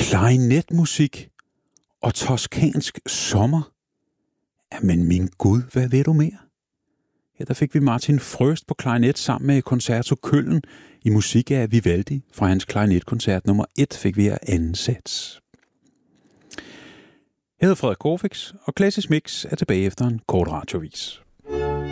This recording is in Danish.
Klarinetmusik og toskansk sommer. Men min Gud, hvad ved du mere? Ja, der fik vi Martin Frøst på klarinet sammen med Concerto Köln i musik af Vivaldi. Fra hans klarinetkoncert nummer 1 fik vi her anden sats. Jeg hedder Frederik Korfix, og Klassisk Mix er tilbage efter en kort radiovis.